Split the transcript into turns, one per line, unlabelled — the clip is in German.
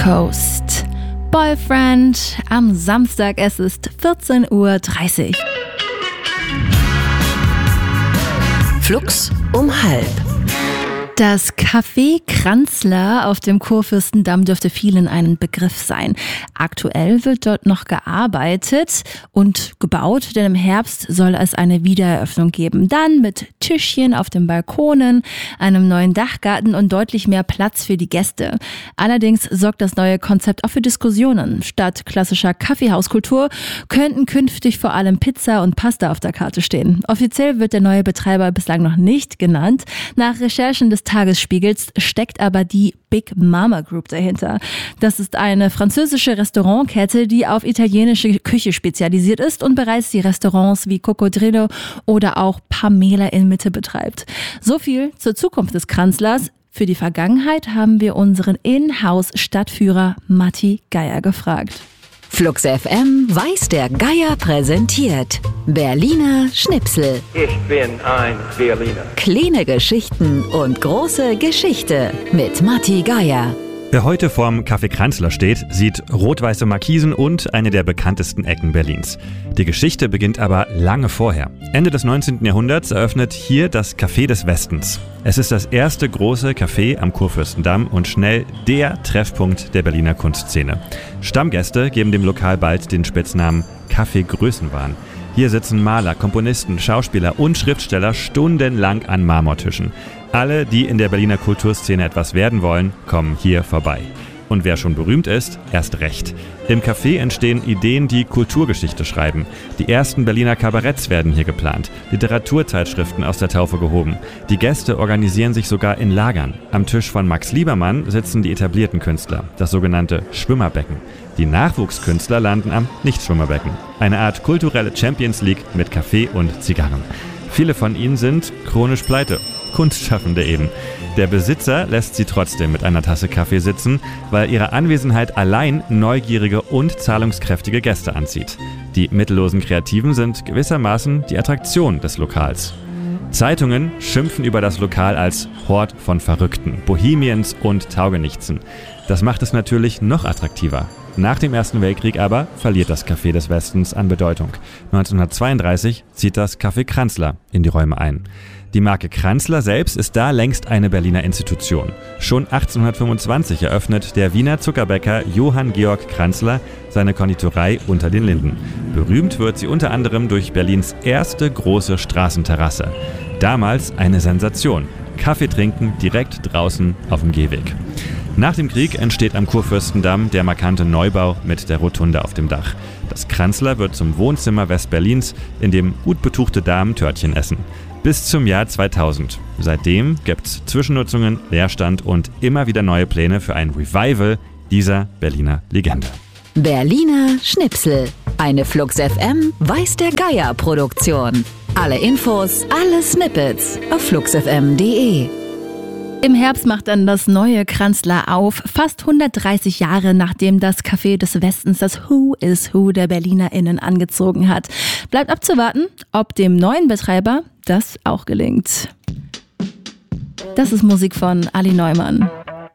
Coast. Boyfriend am Samstag, es ist 14:30 Uhr.
Flux um halb.
Das Café Kranzler auf dem Kurfürstendamm dürfte vielen ein Begriff sein. Aktuell wird dort noch gearbeitet und gebaut, denn im Herbst soll es eine Wiedereröffnung geben. Dann mit Tischchen auf den Balkonen, einem neuen Dachgarten und deutlich mehr Platz für die Gäste. Allerdings sorgt das neue Konzept auch für Diskussionen. Statt klassischer Kaffeehauskultur könnten künftig vor allem Pizza und Pasta auf der Karte stehen. Offiziell wird der neue Betreiber bislang noch nicht genannt. Nach Recherchen des Tagesspiegels steckt aber die Big Mama Group dahinter. Das ist eine französische Restaurantkette, die auf italienische Küche spezialisiert ist und bereits die Restaurants wie Cocodrillo oder auch Pamela in Mitte betreibt. So viel zur Zukunft des Kranzlers. Für die Vergangenheit haben wir unseren Inhouse-Stadtführer Matti Geier gefragt.
Flux FM weiß der Geier präsentiert Berliner Schnipsel.
Ich bin ein Berliner.
Kleine Geschichten und große Geschichte mit Matti Geier.
Wer heute vorm Café Kranzler steht, sieht rot-weiße Markisen und eine der bekanntesten Ecken Berlins. Die Geschichte beginnt aber lange vorher. Ende des 19. Jahrhunderts eröffnet hier das Café des Westens. Es ist das erste große Café am Kurfürstendamm und schnell der Treffpunkt der Berliner Kunstszene. Stammgäste geben dem Lokal bald den Spitznamen Café Größenwahn. Hier sitzen Maler, Komponisten, Schauspieler und Schriftsteller stundenlang an Marmortischen. Alle, die in der Berliner Kulturszene etwas werden wollen, kommen hier vorbei. Und wer schon berühmt ist, erst recht. Im Café entstehen Ideen, die Kulturgeschichte schreiben. Die ersten Berliner Kabaretts werden hier geplant, Literaturzeitschriften aus der Taufe gehoben. Die Gäste organisieren sich sogar in Lagern. Am Tisch von Max Liebermann sitzen die etablierten Künstler, das sogenannte Schwimmerbecken. Die Nachwuchskünstler landen am Nichtschwimmerbecken. Eine Art kulturelle Champions League mit Kaffee und Zigarren. Viele von ihnen sind chronisch pleite. Kunstschaffende eben. Der Besitzer lässt sie trotzdem mit einer Tasse Kaffee sitzen, weil ihre Anwesenheit allein neugierige und zahlungskräftige Gäste anzieht. Die mittellosen Kreativen sind gewissermaßen die Attraktion des Lokals. Zeitungen schimpfen über das Lokal als Hort von Verrückten, Bohemiens und Taugenichtsen. Das macht es natürlich noch attraktiver. Nach dem Ersten Weltkrieg aber verliert das Café des Westens an Bedeutung. 1932 zieht das Café Kranzler in die Räume ein. Die Marke Kranzler selbst ist da längst eine Berliner Institution. Schon 1825 eröffnet der Wiener Zuckerbäcker Johann Georg Kranzler seine Konditorei unter den Linden. Berühmt wird sie unter anderem durch Berlins erste große Straßenterrasse. Damals eine Sensation. Kaffee trinken direkt draußen auf dem Gehweg. Nach dem Krieg entsteht am Kurfürstendamm der markante Neubau mit der Rotunde auf dem Dach. Das Kranzler wird zum Wohnzimmer Westberlins, in dem gut betuchte Damen Törtchen essen. Bis zum Jahr 2000. Seitdem gibt's Zwischennutzungen, Leerstand und immer wieder neue Pläne für ein Revival dieser Berliner Legende.
Berliner Schnipsel. Eine Flux FM weiß der Geier Produktion. Alle Infos, alle Snippets auf fluxfm.de.
Im Herbst macht dann das neue Kranzler auf, fast 130 Jahre nachdem das Café des Westens das Who is Who der BerlinerInnen angezogen hat. Bleibt abzuwarten, ob dem neuen Betreiber das auch gelingt. Das ist Musik von Ali Neumann.